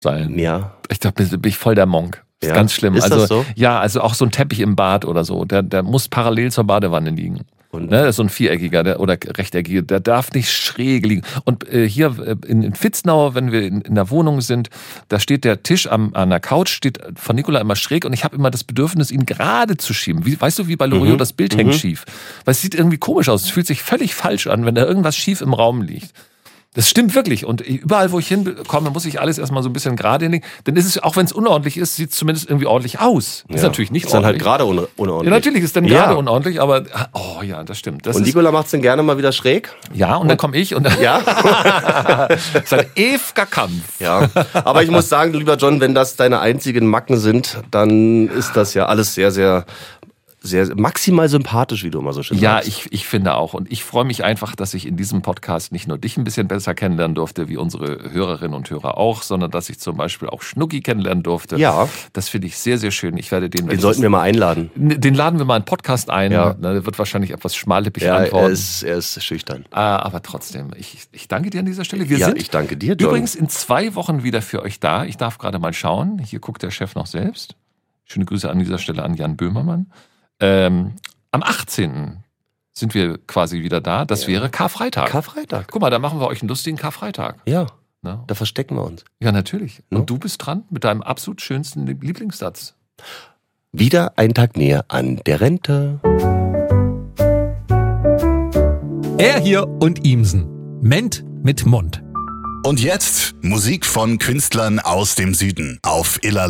sein. Ja. Ich glaube, bin ich voll der Monk. Das ist ganz schlimm. Ist also das so? ja, also auch so ein Teppich im Bad oder so, der muss parallel zur Badewanne liegen. Und Ne, das ist so ein viereckiger oder rechteckiger, der darf nicht schräg liegen. Und hier in Vitznau, wenn wir in der Wohnung sind, da steht der Tisch an der Couch, steht von Nikola immer schräg und ich habe immer das Bedürfnis, ihn gerade zu schieben. Weißt du, wie bei Loriot das Bild hängt schief? Weil es sieht irgendwie komisch aus, es fühlt sich völlig falsch an, wenn da irgendwas schief im Raum liegt. Das stimmt wirklich. Und überall, wo ich hinkomme, muss ich alles erstmal so ein bisschen gerade hinlegen. Dann ist es, auch wenn es unordentlich ist, sieht es zumindest irgendwie ordentlich aus. Ist natürlich nicht ist dann halt ordentlich. gerade unordentlich. Ja, natürlich ist dann gerade unordentlich, aber oh ja, das stimmt. Das und Nikola macht's dann gerne mal wieder schräg? Ja, und dann komme ich und dann Ja? das ist ein ewiger Kampf. Ja, aber ich muss sagen, lieber John, wenn das deine einzigen Macken sind, dann ist das ja alles sehr, sehr maximal sympathisch, wie du immer so schön sagst. Ja, ich finde auch. Und ich freue mich einfach, dass ich in diesem Podcast nicht nur dich ein bisschen besser kennenlernen durfte, wie unsere Hörerinnen und Hörer auch, sondern dass ich zum Beispiel auch Schnucki kennenlernen durfte. Ja. Das finde ich sehr, sehr schön. Ich werde Den sollten wir mal einladen. Den laden wir mal in den Podcast ein. Ja. Der wird wahrscheinlich etwas schmallippig Ja, antworten. er ist schüchtern. Aber trotzdem, ich danke dir an dieser Stelle. Ich danke dir, John. Übrigens in 2 Wochen wieder für euch da. Ich darf gerade mal schauen. Hier guckt der Chef noch selbst. Schöne Grüße an dieser Stelle an Jan Böhmermann. Am 18. sind wir quasi wieder da. Das wäre Karfreitag. Karfreitag. Guck mal, da machen wir euch einen lustigen Karfreitag. Ja, Ne? da verstecken wir uns. Ja, natürlich. Ne? Und du bist dran mit deinem absolut schönsten Lieblingssatz. Wieder ein Tag näher an der Rente. Er hier und Ihmsen. Ment mit Mund. Und jetzt Musik von Künstlern aus dem Süden auf Illerlei.